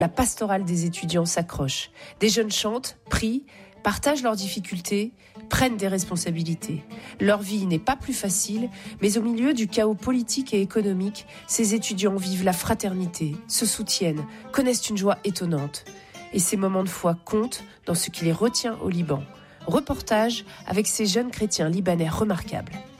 La pastorale des étudiants s'accroche. Des jeunes chantent, prient, partagent leurs difficultés, prennent des responsabilités. Leur vie n'est pas plus facile, mais au milieu du chaos politique et économique, ces étudiants vivent la fraternité, se soutiennent, connaissent une joie étonnante. Et ces moments de foi comptent dans ce qui les retient au Liban. Reportage avec ces jeunes chrétiens libanais remarquables.